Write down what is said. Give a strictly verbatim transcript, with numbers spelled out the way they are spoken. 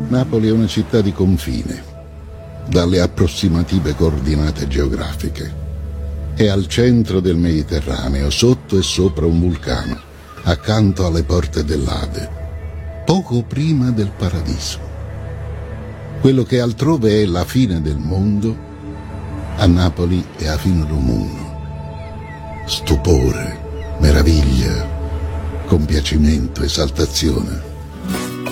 Napoli è una città di confine, dalle approssimative coordinate geografiche. È al centro del Mediterraneo, sotto e sopra un vulcano, accanto alle porte dell'Ade, poco prima del paradiso. Quello che altrove è la fine del mondo, a Napoli è la fine del mondo. Stupore, meraviglia, compiacimento, esaltazione.